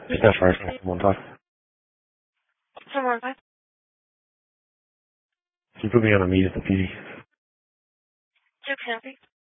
Repeat that first one time. Someone, can You put me on a meeting at the PD. you hear me?